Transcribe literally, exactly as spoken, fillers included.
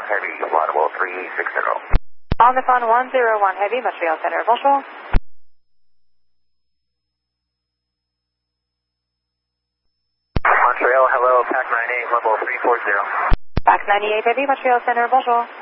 Heavy, level three six zero. On the phone one zero one Heavy, Montreal Center, bonjour. Montreal, hello, Pac nine eight, level three four zero. Pac ninety-eight Heavy, Montreal Center, bonjour.